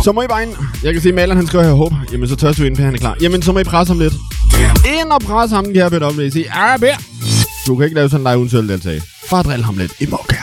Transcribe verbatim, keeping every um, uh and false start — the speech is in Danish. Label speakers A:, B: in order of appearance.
A: Så må I bare ind. Jeg kan se, at maleren han skriver her håb. Jamen, så tør du ind, for han er klar. Jamen, så må I presse ham lidt. Ind og presse ham, kære Peter W C. Ja, Peter. Du kan ikke lave sådan en live uden selv deltage. Bare drill ham lidt. I må, kære.